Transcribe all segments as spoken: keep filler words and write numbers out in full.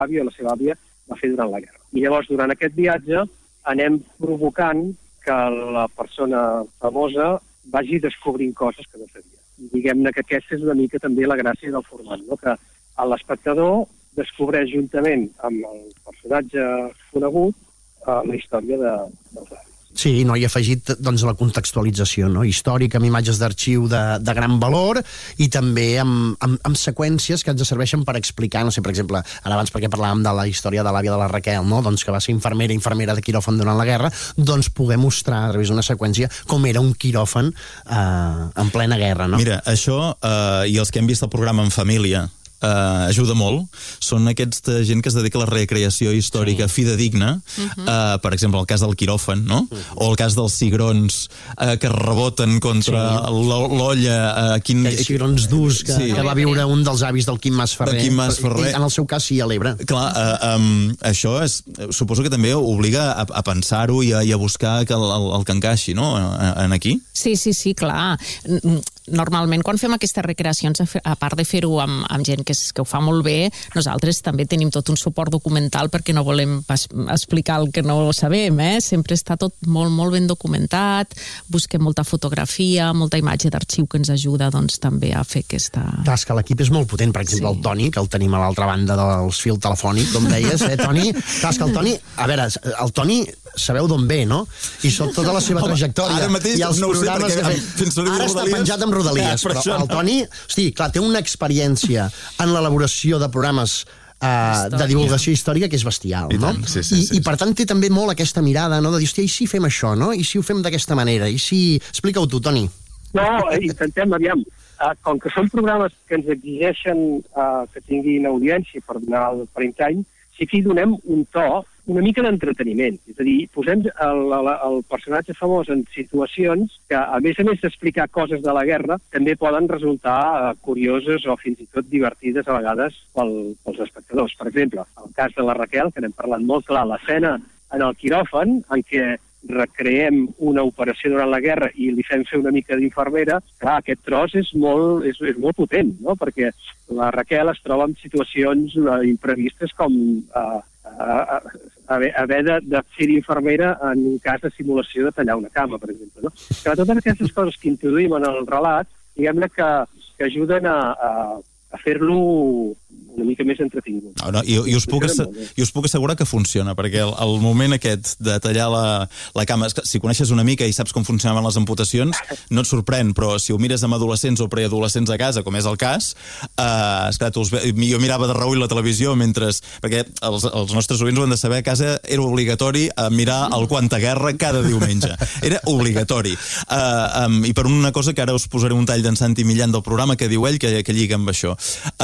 àvia o la seva àvia va fer durant la guerra. I llavors, durant aquest viatge, anem provocant que la persona famosa vagi descobrint coses que no sabia. I diguem-ne que aquesta és una mica també la gràcia del format, no? Que l'espectador descobreix juntament amb el personatge conegut uh, la història de, dels avis. Sí, no hi ha afegit doncs, la contextualització, no? Històrica, amb imatges d'arxiu de, de gran valor i també amb, amb, amb seqüències que ens serveixen per explicar, no sé, per exemple, ara abans perquè parlàvem de la història de l'àvia de la Raquel, no? Doncs que va ser infermera, infermera de quiròfan durant la guerra, doncs poder mostrar a través d'una seqüència com era un quiròfan eh, en plena guerra, no? Mira, això, eh, i els que hem vist el programa en família, Uh, ajuda molt, són aquesta gent que es dedica a la recreació històrica sí. fidedigna, uh-huh. uh, per exemple el cas del quiròfan, no? Uh-huh. O el cas dels cigrons uh, que reboten contra sí. l'olla uh, quin... els cigrons durs que, sí. que va viure un dels avis del Quim Mas Ferrer, Quim Mas Ferrer. En el seu cas sí a l'Ebre. Clar, uh, um, això és, suposo que també obliga a, a pensar-ho i a, i a buscar que el, el, el que encaixi, no? En aquí? Sí, sí, sí, clar. Normalment quan fem aquestes recreacions, a part de fer-ho amb, amb gent que, és, que ho fa molt bé, nosaltres també tenim tot un suport documental perquè no volem pas explicar el que no sabem, eh? Sempre està tot molt, molt ben documentat, busquem molta fotografia, molta imatge d'arxiu que ens ajuda doncs, també a fer aquesta... Clar, és que l'equip és molt potent, per exemple sí. el Toni, que el tenim a l'altra banda dels fil telefònic, com deies, eh, Toni? Clar, és que el Toni, a veure, el Toni sabeu d'on ve, no? I sóc tota la seva Home, trajectòria. Ara mateix i els no ho sé, perquè que ara està penjat amb Rodalies, però el Toni, hosti, clar, té una experiència en l'elaboració de programes Uh, de divulgació històrica que és bestial, I no? Tant, sí, sí, I, sí, I per tant té també molt aquesta mirada, no? De dir, hòstia, i si fem això, no? I si ho fem d'aquesta manera? I si... Explica-ho tu, Toni. No, intentem, aviam, uh, com que són programes que ens exigeixen uh, que tinguin audiència per donar el prime time, sí que hi donem un to, una mica d'entreteniment. És a dir, posem el, el, el personatge famós en situacions que, a més a més d'explicar coses de la guerra, també poden resultar uh, curioses o fins i tot divertides a vegades pel, pels espectadors. Per exemple, el cas de la Raquel, que n'hem parlat molt clar, l'escena en el quiròfan, en què recreem una operació durant la guerra i li fem fer una mica d'infermera, clar, aquest tros és molt, és, és molt potent, no? Perquè la Raquel es troba en situacions uh, imprevistes com uh, uh, haver, haver de, de ser infermera en un cas de simulació de tallar una cama, per exemple, no? Que totes aquestes coses que introduïm en el relat, diguem-ne que, que ajuden a, a, a fer-lo una mica més entretingut. No, no, i, i, us puc i us puc assegurar que funciona, perquè el, el moment aquest de tallar la, la cama, si coneixes una mica i saps com funcionaven les amputacions, no et sorprèn, però si ho mires amb adolescents o preadolescents a casa, com és el cas, eh, esclar, tu els, jo mirava de reüll la televisió mentre... Perquè els, els nostres oients ho han de saber, a casa era obligatori mirar el Quanta Guerra cada diumenge. Era obligatori. Uh, um, I per una cosa que ara us posaré un tall d'en Santi Millán del programa que diu ell que, que lliga amb això.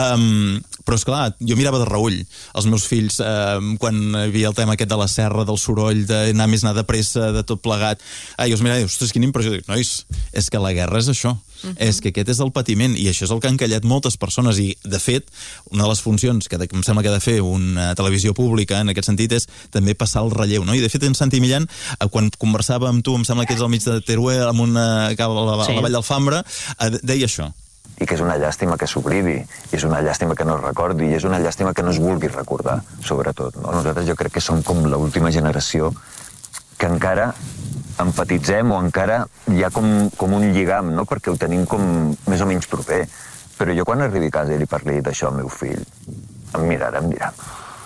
Um, però esclar, jo mirava de reüll els meus fills eh, quan hi havia el tema aquest de la serra, del soroll, d'anar més anar de pressa, de tot plegat. Ah, jo els mirava i dic, ostres, quina impressió. Dic, nois, és que la guerra és això. Uh-huh. És que aquest és el patiment i això és el que han callat moltes persones i, de fet, una de les funcions que em sembla que ha de fer una televisió pública en aquest sentit és també passar el relleu, no? I de fet en Santi Millán, quan conversava amb tu, em sembla que ets al mig de Teruel, amb una, a la, sí. a la Vall d'Alfambra, deia això. I que és una llàstima que s'oblidi, i és una llàstima que no es recordi, i és una llàstima que no es vulgui recordar, sobretot. No? Nosaltres jo crec que som com l'última generació que encara empatitzem o encara hi ha com, com un lligam, no? Perquè ho tenim com més o menys proper. Però jo quan arribi a casa i li parli d'això al meu fill, em mirarà, em dirà,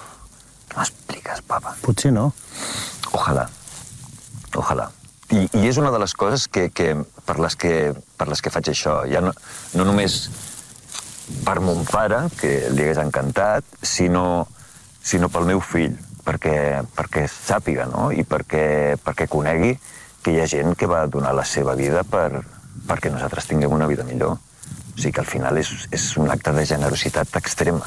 m'expliques, papa? Potser no. Ojalà, ojalà. I, i és una de les coses que, que, per, les que, per les que faig això. Ja no, no només per mon pare, que li hagués encantat, sinó, sinó pel meu fill, perquè, perquè sàpiga, no? I perquè, perquè conegui que hi ha gent que va donar la seva vida per, perquè nosaltres tinguem una vida millor. O sigui que al final és, és un acte de generositat extrema.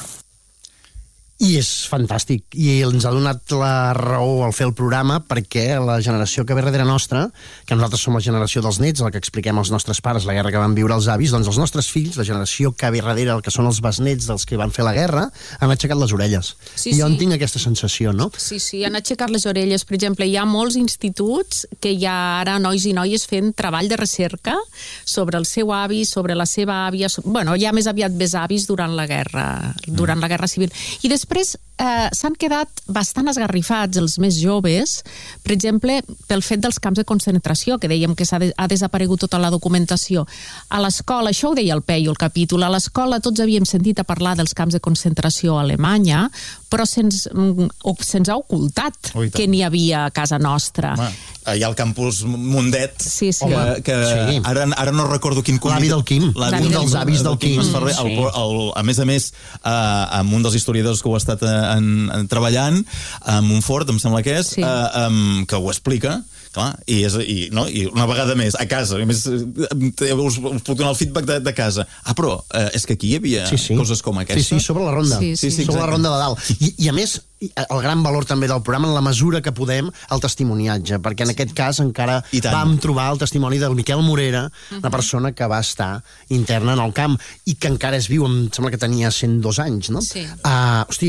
I és fantàstic, i ens ha donat la raó al fer el programa perquè la generació que ve darrere nostra, que nosaltres som la generació dels nets, la que expliquem als nostres pares la guerra que van viure els avis, doncs els nostres fills, la generació que ve darrere, el que són els besnets dels que van fer la guerra, han aixecat les orelles. Sí, I jo sí. en tinc aquesta sensació, no? Sí, sí, han aixecat les orelles. Per exemple, hi ha molts instituts que hi ha ara nois i noies fent treball de recerca sobre el seu avi, sobre la seva àvia, so... bueno, ja més aviat besavis durant la guerra, durant la guerra civil. I després després eh, s'han quedat bastant esgarrifats els més joves, per exemple, pel fet dels camps de concentració, que dèiem que s'ha de, ha desaparegut tota la documentació. A l'escola, això ho deia el Peyu, el capítol, a l'escola tots havíem sentit a parlar dels camps de concentració a Alemanya, però se'ns se'ns ha ocultat Ui, que n'hi havia a casa nostra. Home, hi ha el campus Mundet, Sí, sí. que, que Sí. ara, ara no recordo quin... L'avi del Quim, L'avi un dels avis del Quim. Ferrer, el, Sí. el, a més a més, eh, amb un dels historiadors que ho ha estat en, en, treballant, a Montfort, em sembla que és, Sí. eh, um, que ho explica, clar, i, és, i, no, i una vegada més, a casa, a més, eh, us, us puc donar el feedback de, de casa. Ah, però eh, és que aquí hi havia Sí, sí. coses com aquesta. Sí, sí, sobre la ronda. Sí, sí, sí, sobre la exacte. ronda de dalt. I, I a més, el gran valor també del programa, en la mesura que podem, el testimoniatge, perquè en aquest cas encara I tant. vam trobar el testimoni del Miquel Morera, una persona que va estar interna en el camp i que encara és viu, em sembla que tenia cent dos anys, no? Sí. Uh, hosti,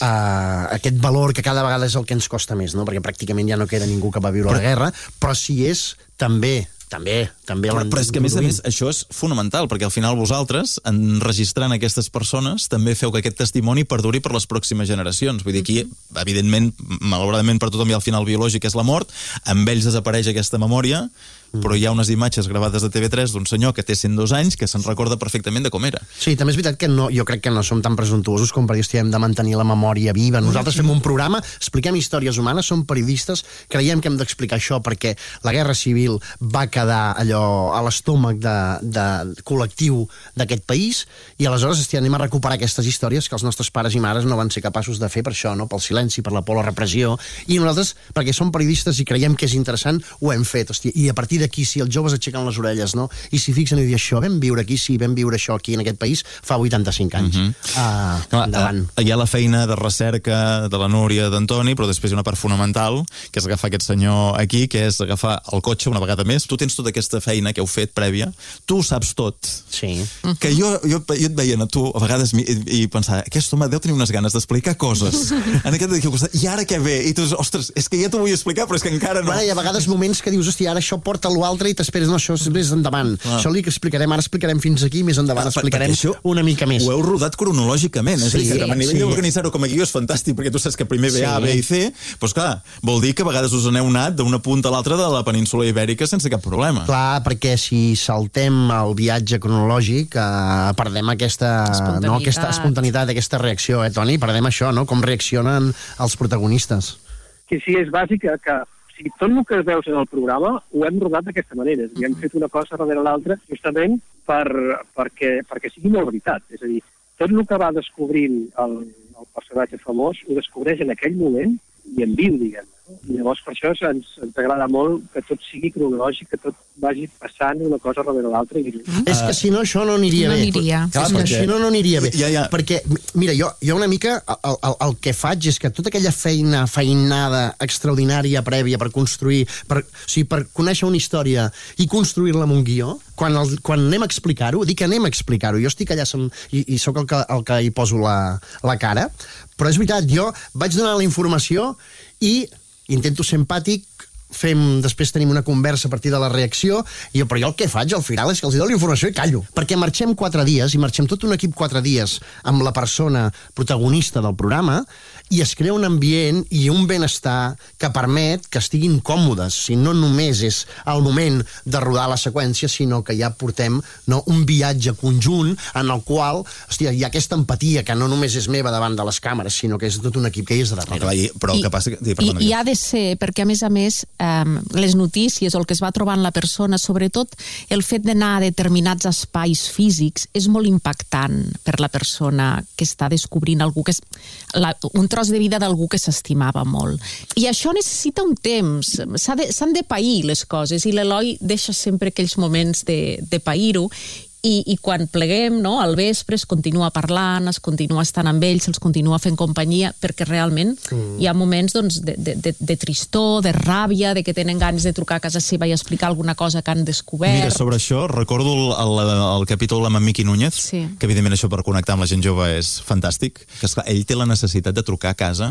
uh, aquest valor que cada vegada és el que ens costa més, no? Perquè pràcticament ja no queda ningú que va viure però, la guerra, però si és també també, també Però, l'han però és que, a més a més, introduït. això és fonamental, perquè al final vosaltres, enregistrant aquestes persones, també feu que aquest testimoni perduri per les pròximes generacions. Vull dir, aquí, evidentment, malauradament per tothom hi ha el final biològic, que és la mort, amb ells desapareix aquesta memòria, però hi ha unes imatges gravades de T V tres d'un senyor que té cent dos anys que se'n recorda perfectament de com era. Sí, també és veritat que no, jo crec que no som tan presumptuosos com per dir que hem de mantenir la memòria viva. Nosaltres fem un programa, expliquem històries humanes, som periodistes, creiem que hem d'explicar això perquè la Guerra Civil va quedar allò a l'estómac de, de col·lectiu d'aquest país i aleshores hòstia, anem a recuperar aquestes històries que els nostres pares i mares no van ser capaços de fer per això, no? Pel silenci, per la por, la repressió, i nosaltres, perquè som periodistes i creiem que és interessant, ho hem fet, hòstia, i a partir d'aquí, si els joves aixequen les orelles, no? I si fixen i diuen això, vam viure aquí, sí, vam viure això aquí en aquest país fa vuitanta-cinc anys. Mhm. uh, Clar, endavant. eh, hi ha la feina de recerca de la Núria, d'Antoni, però després hi ha una part fonamental, que és agafar aquest senyor aquí, que és agafar el cotxe una vegada més. Tu tens tota aquesta feina que heu fet prèvia, tu ho saps tot. Sí. Que jo, jo, jo et veia a tu a vegades i, i pensava, aquest home deu tenir unes ganes d'explicar coses en aquest d'aquí al costat, i ara què ve? I tu dius, ostres, és que ja t'ho vull explicar, però és que encara no. Bueno, hi ha a vegades moments que dius, hòstia, ara això porta l'altre i t'esperes, no, això és més endavant. Clar. Això li explicarem, ara explicarem fins aquí, més endavant Ah, per- explicarem perquè això una mica més. Ho heu rodat cronològicament, és a dir, Sí, que a nivell sí. d'organitzar-ho com a guió és fantàstic, perquè tu saps que primer ve Sí. A, B i C, doncs clar, vol dir que a vegades us aneu anat d'una punta a l'altra de la península Ibèrica sense cap problema. Clar, perquè si saltem el viatge cronològic eh, perdem aquesta Espontaneïtat. no, aquesta espontaneïtat, aquesta reacció, eh, Toni? Perdem això, no? Com reaccionen els protagonistes. Que sí, és bàsic que, que o sigui, tot el que veus en el programa ho hem rodat d'aquesta manera. És a dir, hem fet una cosa darrere l'altra justament per, perquè, perquè sigui molt veritat. És a dir, tot el que va descobrint el, el personatge famós ho descobreix en aquell moment i en viu, diguem. I llavors per això ens, ens agrada molt que tot sigui cronològic, que tot vagi passant una cosa darrere l'altra. I... Mm. És que si no, això no aniria No bé. aniria. Clar, Sí, perquè perquè- si no, no aniria bé. Ja, ja. Perquè, mira, jo, jo una mica el, el, el que faig és que tota aquella feina, feinada extraordinària prèvia per construir, per, o sigui, per conèixer una història i construir-la amb un guió, quan, el, quan anem a explicar-ho, dic que anem a explicar-ho, jo estic allà som, i, i sóc el que, el que hi poso la, la cara, però és veritat, jo vaig donar la informació i intento ser empàtic, fem, després tenim una conversa a partir de la reacció, i jo, però jo el que faig al final és que els dono la informació i callo. Perquè marxem quatre dies, i marxem tot un equip quatre dies amb la persona protagonista del programa, i es crea un ambient i un benestar que permet que estiguin còmodes. Si no només és el moment de rodar la seqüència, sinó que ja portem, no, un viatge conjunt en el qual, hòstia, hi ha aquesta empatia que no només és meva davant de les càmeres, sinó que és tot un equip que hi és de No, darrere. clar, i, però el que passa... Sí, I, perdona, I ha de ser, perquè a més a més um, les notícies o el que es va trobant la persona, sobretot el fet d'anar a determinats espais físics és molt impactant per la persona que està descobrint algú que és, la, un tros de vida d'algú que s'estimava molt. I això necessita un temps, s'han de, s'han de pair les coses, i l'Eloi deixa sempre aquells moments de, de pair-ho, I, i quan pleguem, no, al vespre es continua parlant, es continua estant amb ells, els continua fent companyia, perquè realment mm. hi ha moments doncs, de, de, de, de tristor, de ràbia, de que tenen ganes de trucar a casa seva i explicar alguna cosa que han descobert. Mira, sobre això, recordo el, el, el capítol amb en Miqui Núñez, Sí. que evidentment això per connectar amb la gent jove és fantàstic, que esclar, ell té la necessitat de trucar a casa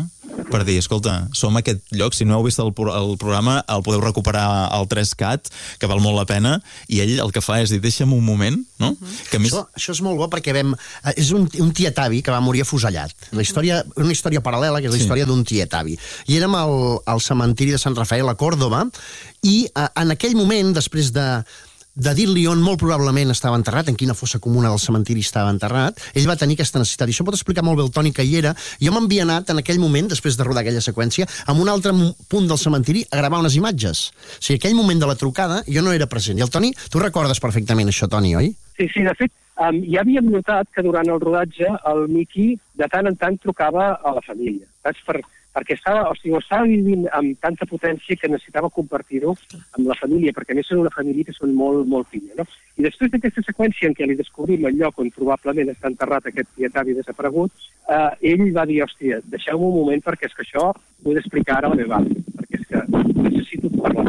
per dir, escolta, som a aquest lloc, si no heu vist el, el programa, el podeu recuperar al tres cat, que val molt la pena, i ell el que fa és dir, deixa'm un moment, no? Uh-huh. Que més... això, això és molt bo perquè vam... És un, un tietavi que va morir afusellat. La història, una història paral·lela, que és la sí. història d'un tietavi. I érem al, al cementiri de Sant Rafael, a Còrdova, i a, en aquell moment, després de... de dir-li on molt probablement estava enterrat, en quina fossa comuna del cementiri estava enterrat, ell va tenir aquesta necessitat. I això pot explicar molt bé el Toni, que hi era. Jo m'havia anat en aquell moment, després de rodar aquella seqüència, a un altre punt del cementiri a gravar unes imatges. O sigui, aquell moment de la trucada jo no era present. I el Toni, tu recordes perfectament això, Toni, oi? Sí, sí, de fet, um, ja havíem notat que durant el rodatge el Miqui de tant en tant trucava a la família. Saps? Per, perquè estava, o sigui, ho estava vivint amb tanta potència que necessitava compartir-ho amb la família, perquè a més són una família que són molt, molt fina, no? I després d'aquesta seqüència en què li descobrim el lloc on probablement està enterrat aquest tietavi desaparegut, eh, ell va dir, hòstia, deixeu-me un moment perquè és que això ho he d'explicar ara a la meva àvia, perquè és que necessito parlar.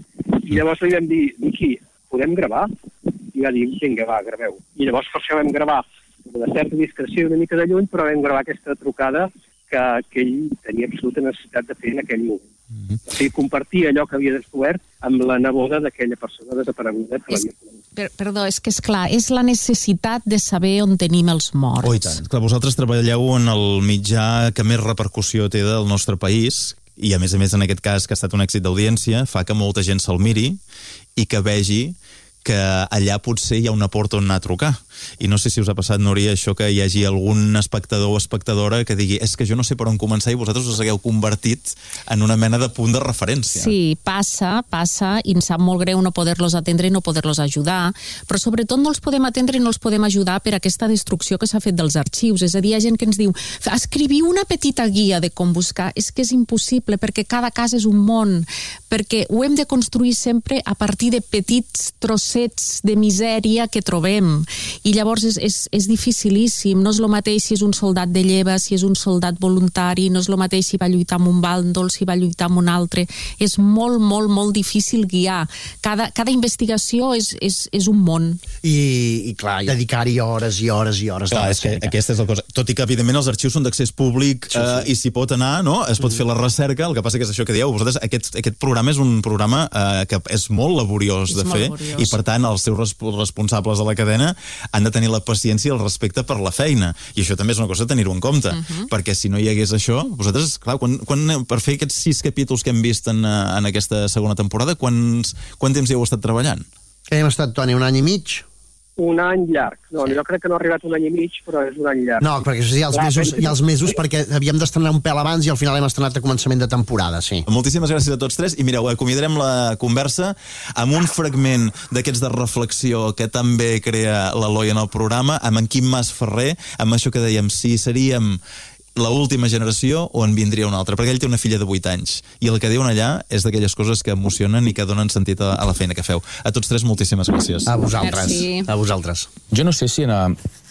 I llavors li vam dir, Miqui, podem gravar? I va dir, vinga, va, graveu. I llavors per això vam gravar una certa discreció una mica de lluny, però vam gravar aquesta trucada que, que ell tenia absoluta necessitat de fer en aquell moment. Mm-hmm. O sigui, compartir allò que havia descobert amb la neboda d'aquella persona desapareguda. Que és, per, perdó, és que és clar, és la necessitat de saber on tenim els morts. Oh, i tant. Clar, vosaltres treballeu en el mitjà que més repercussió té del nostre país, i a més a més en aquest cas que ha estat un èxit d'audiència, fa que molta gent se'l miri i que vegi que allà potser hi ha una porta on anar a trucar. I no sé si us ha passat, Núria, això que hi hagi algun espectador o espectadora que digui és que jo no sé per on començar i vosaltres us hagueu convertit en una mena de punt de referència. Sí, passa, passa, i ens sap molt greu no poder-los atendre i no poder-los ajudar, però sobretot no els podem atendre i no els podem ajudar per aquesta destrucció que s'ha fet dels arxius. És a dir, hi ha gent que ens diu, escriviu una petita guia de com buscar. És que és impossible, perquè cada cas és un món, perquè ho hem de construir sempre a partir de petits trossets de misèria que trobem. I llavors és, és, és dificilíssim. No és el mateix si és un soldat de lleva, si és un soldat voluntari, no és el mateix si va lluitar amb un bàndol, si va lluitar amb un altre. És molt, molt, molt difícil guiar. Cada, cada investigació és, és, és un món. I, i clar, dedicar-hi hores i hores i hores. Clar, és que aquesta és la cosa. Tot i que, evidentment, els arxius són d'accés públic, sí, sí. Eh, i s'hi pot anar, no? Es pot mm. fer la recerca, el que passa que és això que dieu. Vosaltres, aquest, aquest programa és un programa eh, que és molt laboriós és de fer, laboriós. I per tant, els seus responsables de la cadena han de tenir la paciència i el respecte per la feina. I això també és una cosa a tenir-ho en compte. Uh-huh. Perquè si no hi hagués això, vosaltres, clar, quan, quan, per fer aquests sis capítols que hem vist en, en aquesta segona temporada, quants, quant temps hi heu estat treballant? Hem estat, Toni, un any i mig? Un any llarg. No, jo crec que no ha arribat un any i mig, però és un any llarg. No, perquè hi ha els, mesos, hi ha els mesos perquè havíem d'estrenar un pèl abans i al final hem estrenat a començament de temporada, sí. Moltíssimes gràcies a tots tres i mireu, acomiadarem la conversa amb un fragment d'aquests de reflexió que també crea l'Eloi en el programa, amb en Quim Mas Ferrer, amb això que dèiem, si seríem la última generació o en vindria una altra, perquè ell té una filla de vuit anys i el que diuen allà és d'aquelles coses que emocionen i que donen sentit a, a la feina que feu. A tots tres, moltíssimes gràcies. A vosaltres. Merci. A vosaltres. Jo no sé si a,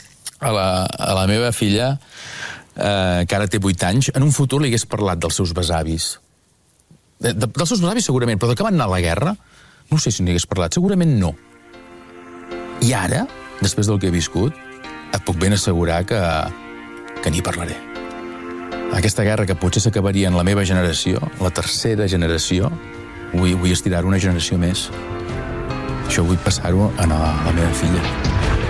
a, la, a la meva filla, eh, que ara té vuit anys, en un futur li hagués parlat dels seus besavis. De, de, dels seus besavis segurament, però de que van anar a la guerra, no sé si n'hi hagués parlat, segurament no. I ara, després del que he viscut, et puc ben assegurar que, que n'hi parlaré. Aquesta guerra que potser s'acabaria en la meva generació, la tercera generació, vull, vull estirar una generació més. Això vull passar-ho a la, a la meva filla.